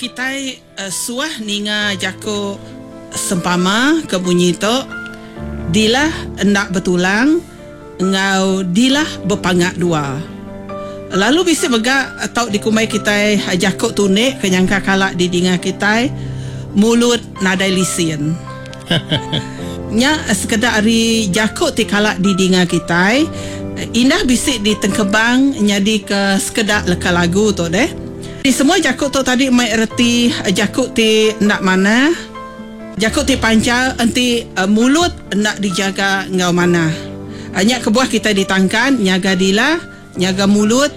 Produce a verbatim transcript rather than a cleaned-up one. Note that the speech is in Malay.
kita uh, suah ninga jako sempama ke bunyi tu dilah nak bertulang ngau dilah berpangat dua. Lalu bisa begak atau dikumai kita jako tunik kenyangka kalak di dinga kita mulut nadai lisin. Nya sekedar ari jako ti kalak di dinga kita indah bisik di tengkebang nyadi ke sekedar leka lagu tu deh. Di semua jakut tu tadi mai erti jakut ti nak mana, jakut ti panca enti uh, mulut nak dijaga ngau mana. Hanya kebuah kita ditangkan nyaga dila, nyaga mulut